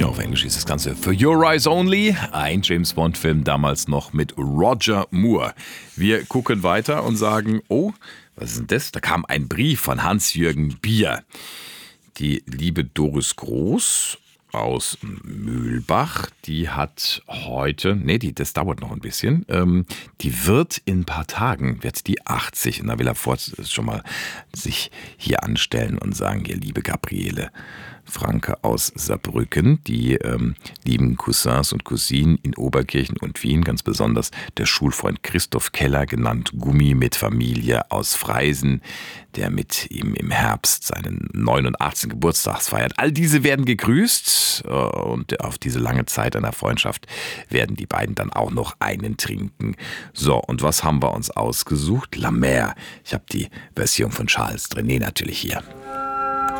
Ja, auf Englisch ist das Ganze For Your Eyes Only, ein James Bond-Film damals noch mit Roger Moore. Wir gucken weiter und sagen, oh, was ist denn das? Da kam ein Brief von Hans-Jürgen Bier. Die liebe Doris Groß aus Mühlbach, die hat heute, das dauert noch ein bisschen, die wird in ein paar Tagen, wird die 80. Und da will er schon mal sich hier anstellen und sagen, hier, liebe Gabriele Franke aus Saarbrücken, die lieben Cousins und Cousinen in Oberkirchen und Wien, ganz besonders der Schulfreund Christoph Keller, genannt Gummi mit Familie aus Freisen, der mit ihm im Herbst seinen 89. Geburtstag feiert. All diese werden gegrüßt und auf diese lange Zeit einer Freundschaft werden die beiden dann auch noch einen trinken. So, und was haben wir uns ausgesucht? La Mer. Ich habe die Version von Charles Trenet natürlich hier.